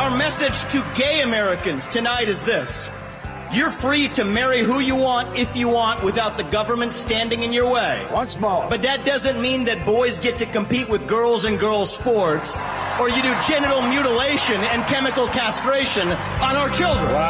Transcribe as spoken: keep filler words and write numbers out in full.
Our message to gay Americans tonight is this. You're free to marry who you want, if you want, without the government standing in your way. Once more. But that doesn't mean that boys get to compete with girls in girls' sports, or you do genital mutilation and chemical castration on our children. Wow.